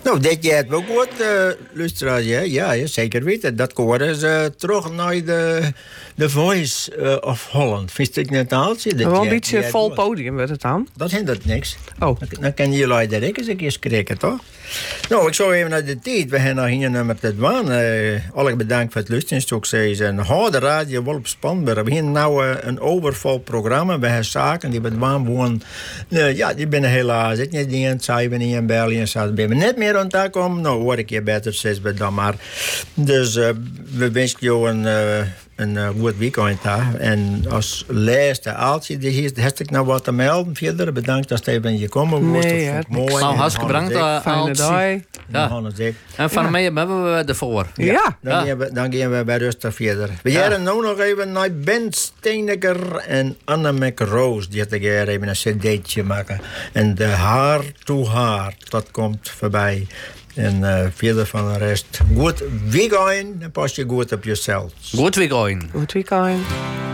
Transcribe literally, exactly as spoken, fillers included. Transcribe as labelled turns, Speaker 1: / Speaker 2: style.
Speaker 1: Nou, dit jaar het wel goed, uh, luisteraars. Ja, ja, ja, zeker weten. Dat koren ze terug naar de, de Voice uh, of Holland. Vind je het net aaltje?
Speaker 2: Wel een beetje vol podium werd het dan.
Speaker 1: Dat hindert niks.
Speaker 2: Oh.
Speaker 1: Dan, dan kunnen jullie daar ook eens een keer skrikken, toch? Nou, ik zou even naar de tijd. We gaan nog hier nummer te doen. Uh, alle bedankt voor het luisteren. En hou de radio wel op spanbaar. We hebben nou uh, een overvol programma. We hebben zaken die bedwaan wonen. Uh, ja, die zijn helaas niet in het zijn niet in België. Zouden we net meer aan het komen. Nou, hoor ik je beter, zes we dan maar. Dus uh, we wensen jou een... Uh, een uh, goed weekend daar. En als laatste aaltje, die heb ik nou wat te melden. Verder bedankt dat je even gekomen was.
Speaker 2: Nee, dat
Speaker 1: mooi.
Speaker 3: Nou, hartstikke bedankt, uh, aaltje.
Speaker 1: Ja.
Speaker 3: En van ja. mij hebben we ervoor.
Speaker 2: Ja. ja.
Speaker 1: Dan, ja. Gaan we, dan gaan we bij rustig verder. We ja. gaan nu nog even naar Ben Steeneker en Anne McRose. Die had ik even een cd'tje maken. En de haar to haar, dat komt voorbij. En uh, verder van de rest, goed weekend en pas je goed op jezelf.
Speaker 3: Goed weekend.
Speaker 2: Goed weekend.